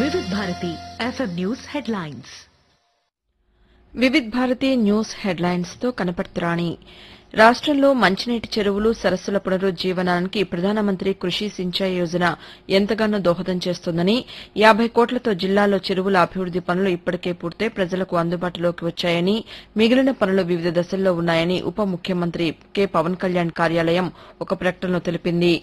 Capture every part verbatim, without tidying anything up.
వివిధ Bharati FM news headlines. Vividh Bharati news headlines తో కనపడుతురాణి. రాష్టంలో మంచినీటి చెరువులు, సరస్సుల పునరుజ్జీవనానికి ప్రధానమంత్రి కృషి సించాయ్ యోజన ఎంతగానో దోహదం చేస్తోందని, యాబై కోట్లతో జిల్లాలో చెరువుల అభివృద్ది పనులు ఇప్పటికే పూర్తయి ప్రజలకు అందుబాటులోకి వచ్చాయని, మిగిలిన పనులు వివిధ దశల్లో ఉన్నాయని ఉప ముఖ్యమంత్రి కె పవన్ కళ్యాణ్ కార్యాలయం ఒక ప్రకటనలో తెలిపింది.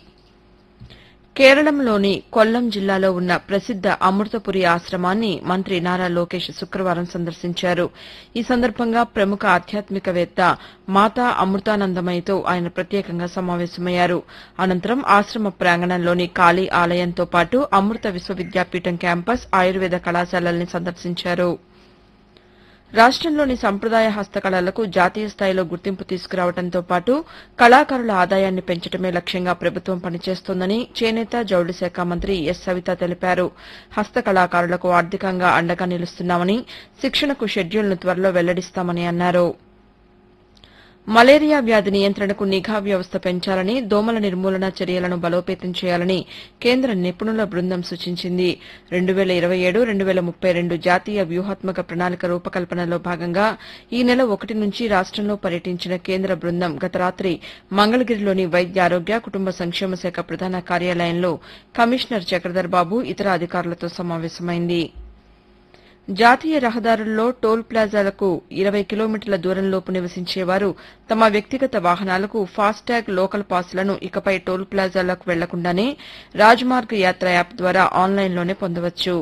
కేరళంలోని కొల్లం జిల్లాలో ఉన్న ప్రసిద్ద అమృతపురి ఆశ్రమాన్ని మంత్రి నారా లోకేష్ శుక్రవారం సందర్శించారు. ఈ సందర్భంగా ప్రముఖ ఆధ్యాత్మికవేత్త మాతా అమృతానందమయితో ఆయన ప్రత్యేకంగా సమావేశమయ్యారు. అనంతరం ఆశ్రమ ప్రాంగణంలోని కాళీ ఆలయంతో పాటు అమృత విశ్వవిద్యాపీఠం క్యాంపస్, ఆయుర్వేద కళాశాలల్ని సందర్శించారు. రాష్టంలోని సంప్రదాయ హస్తకళలకు జాతీయ స్థాయిలో గుర్తింపు తీసుకురావడంతో పాటు కళాకారుల ఆదాయాన్ని పెంచడమే లక్ష్యంగా ప్రభుత్వం పనిచేస్తోందని చేనేత, జౌళి శాఖ మంత్రి ఎస్ సవిత తెలిపారు. హస్తకళాకారులకు ఆర్థికంగా అండగా నిలుస్తున్నామని, శిక్షణకు షెడ్యూల్ను త్వరలో వెల్లడిస్తామని అన్నారు. మలేరియా వ్యాధి నియంత్రణకు నిఘా వ్యవస్థ పెంచాలని, దోమల నిర్మూలన చర్యలను బలోపేతం చేయాలని కేంద్ర నిపుణుల బృందం సూచించింది. రెండు వేల ఇరవై ఏడు రెండు వేల ముప్పై రెండు జాతీయ వ్యూహాత్మక ప్రణాళిక రూపకల్పనలో భాగంగా ఈ నెల ఒకటి నుంచి రాష్టంలో పర్యటించిన కేంద్ర బృందం గత రాత్రి మంగళగిరిలోని వైద్య ఆరోగ్య, కుటుంబ సంక్షేమ శాఖ ప్రధాన కార్యాలయంలో కమిషనర్ చక్రధర్ బాబు, ఇతర అధికారులతో సమావేశమైంది. జాతీయ రహదారుల్లో టోల్ ప్లాజాలకు ఇరవై కిలోమీటర్ల దూరంలోపు నివసించేవారు తమ వ్యక్తిగత వాహనాలకు ఫాస్టాగ్ లోకల్ పాస్లను ఇకపై టోల్ ప్లాజాలకు వెళ్లకుండానే రాజ్మార్గ్ యాత్ర యాప్ ద్వారా ఆన్లైన్లోనే పొందవచ్చు.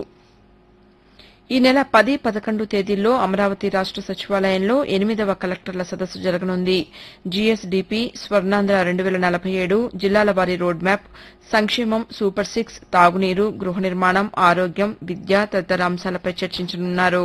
ఈ నెల పది, పదకొండు తేదీల్లో అమరావతి రాష్ట సచివాలయంలో ఎనిమిదవ కలెక్టర్ల సదస్సు జరగనుంది. జీఎస్డీపీ, స్వర్ణాంధ్ర రెండు వేల నలభై ఏడు, జిల్లాల వారీ రోడ్ మ్యాప్, సంక్షేమం, సూపర్ సిక్స్, తాగునీరు, గృహ నిర్మాణం, ఆరోగ్యం, విద్య తదితర అంశాలపై చర్చించనున్నారు.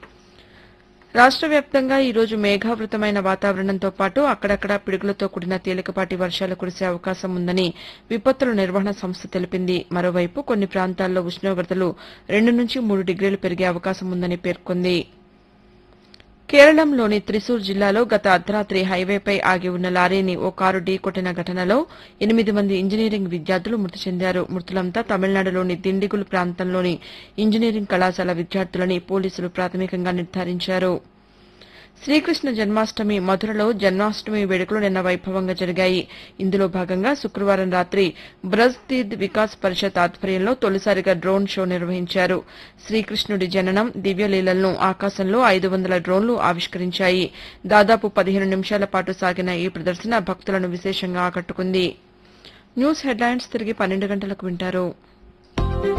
రాష్ట వ్యాప్తంగా ఈ రోజు మేఘావృతమైన వాతావరణంతో పాటు అక్కడక్కడా పిడుగులతో కూడిన తేలికపాటి వర్షాలు కురిసే అవకాశం ఉందని విపత్తుల నిర్వహణ సంస్థ తెలిపింది. మరోవైపు కొన్ని ప్రాంతాల్లో ఉష్ణోగ్రతలు రెండు నుంచి మూడు డిగ్రీలు పెరిగే అవకాశం ఉందని పేర్కొంది. కేరళంలోని త్రిశూర్ జిల్లాలో గత అర్ధరాత్రి హైవేపై ఆగి ఉన్న లారీని ఓ కారు ఢీకొట్టిన ఘటనలో ఎనిమిది మంది ఇంజనీరింగ్ విద్యార్థులు మృతి చెందారు. మృతులంతా తమిళనాడులోని దిండిగుల్ ప్రాంతంలోని ఇంజనీరింగ్ కళాశాల విద్యార్థులని పోలీసులు ప్రాథమికంగా నిర్ధారించారు. శ్రీకృష్ణ జన్మాష్టమి మధురలో జన్మాష్టమి వేడుకలు నిన్న వైభవంగా జరిగాయి. ఇందులో భాగంగా శుక్రవారం రాత్రి బ్రజ్ తీర్థ్ వికాస్ పరిషత్ ఆధ్వర్యంలో తొలిసారిగా డ్రోన్ షో నిర్వహించారు. శ్రీకృష్ణుడి జననం, దివ్యలీలలను ఆకాశంలో ఐదు వందల డ్రోన్లు ఆవిష్కరించాయి. దాదాపు పదిహేను నిమిషాల పాటు సాగిన ఈ ప్రదర్శన భక్తులను విశేషంగా ఆకట్టుకుంది. న్యూస్ హెడ్లైన్స్ తిరిగి పన్నెండు గంటలకు వింటారు.